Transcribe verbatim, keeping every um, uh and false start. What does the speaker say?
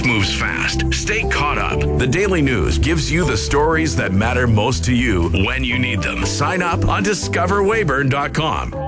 moves fast. Stay caught up. The Daily News gives you the stories that matter most to you when you need them. Sign up on discover weyburn dot com.